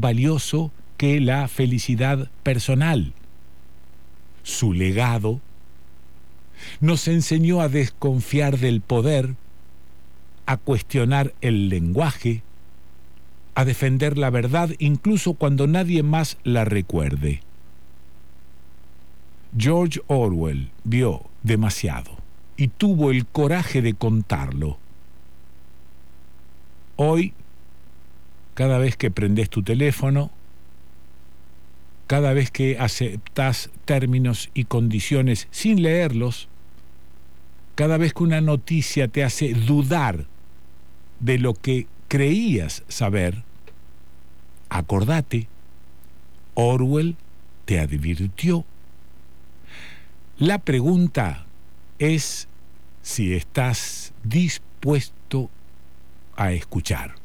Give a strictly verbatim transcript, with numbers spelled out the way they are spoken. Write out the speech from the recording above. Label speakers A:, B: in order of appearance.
A: valioso que la felicidad personal. Su legado nos enseñó a desconfiar del poder, a cuestionar el lenguaje, a defender la verdad incluso cuando nadie más la recuerde. George Orwell vio demasiado y tuvo el coraje de contarlo. Hoy, cada vez que prendes tu teléfono, cada vez que aceptas términos y condiciones sin leerlos, cada vez que una noticia te hace dudar de lo que creías saber, acordate, Orwell te advirtió. La pregunta es si estás dispuesto a escuchar.